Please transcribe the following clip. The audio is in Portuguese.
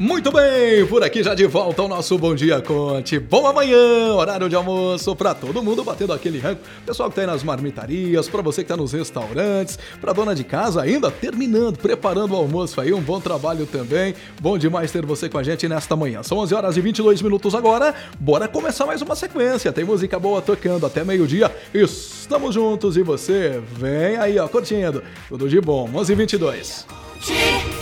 Muito bem, por aqui já de volta ao nosso Bom Dia Conte. Bom amanhã, horário de almoço pra todo mundo batendo aquele rango. Pessoal que tá aí nas marmitarias, pra você que tá nos restaurantes, pra dona de casa ainda terminando, preparando o almoço aí, um bom trabalho também. Bom demais ter você com a gente nesta manhã. São 11 horas e 22 minutos agora, bora começar mais uma sequência. Tem música boa tocando até meio-dia. Estamos juntos e você vem aí, ó, curtindo. Tudo de bom, 11h22.